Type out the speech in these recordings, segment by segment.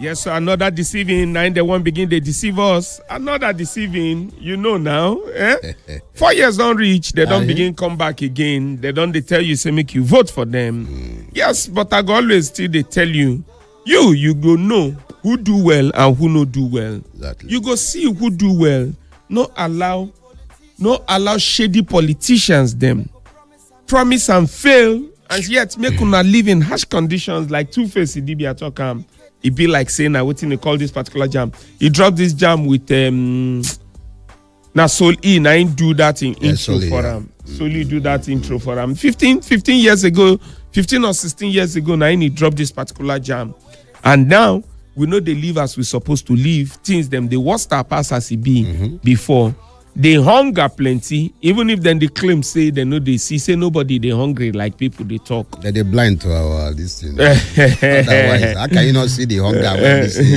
Yes, so another deceiving. Now they won't begin to deceive us. Another deceiving, you know now. 4 years don't reach, they don't begin come back again. They don't they tell you, say make you vote for them. Yes, but I go always still they tell you, you go know who do well and who no do well. Exactly. You go see who do well. No allow shady politicians them promise and fail, and yet make una live in harsh conditions like Two-Face Idibia talk. It be like saying, what they call this particular jam. He dropped this jam with Soul E. Now he do that in intro for him. Soul E do that intro for him. 15 years ago, 15 or 16 years ago, now he dropped this particular jam. And now we know they live as we're supposed to live. Things them the worst are pass as it be before. They hunger plenty, even if then they claim say they know they see, say nobody they hungry like people they talk. They're blind to our this thing. Otherwise, how can you not see the hunger when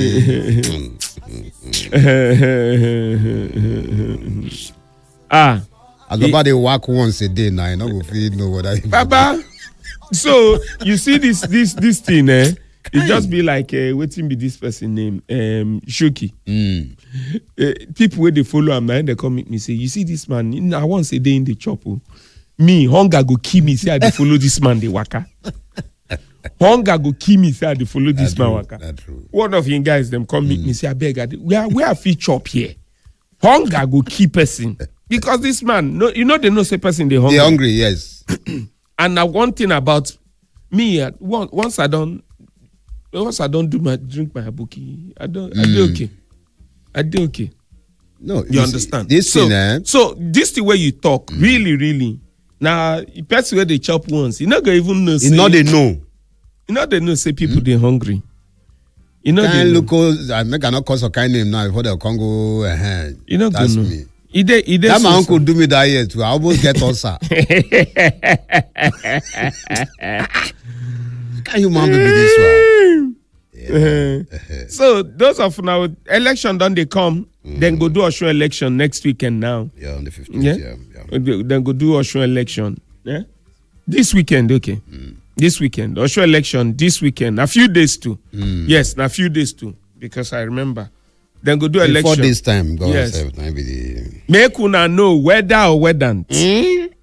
they see? As about they work once a day now, you know what I Baba. So you see this thing, it just be like waiting be this person name Shoki. People where they follow him now they come meet me say, you see this man, I once a day in the chop. Me hunger go kill me say I dey follow this man the waka. Hunger go kill me say I dey follow this man waka. One of you guys them come meet me say I beg where I fit chop here. Hunger go kill person because this man no they know say person they hungry. They hungry, yes. And now one thing about me once I don't drink my abuki, I do okay. I do okay. No, you understand. This thing, so this the way you talk, really. Now, the person where they chop once, you not gonna even know. You know they know. You know they know. Say people they hungry. You know they look. I cannot call some kind name now for the Congo. You know that's me. That my uncle do me that year too. I almost get ulcer. Can you remember this one? So those of now election done they come, then go do Osun election next weekend now. Yeah, on the 15th. Yeah. Then go do Osun election. Yeah. This weekend, okay. This weekend, Osun election. This weekend, a few days too. Yes, a few days too, because I remember. Then go do election. Before this time, go yes. maybe Make una know whether or whether.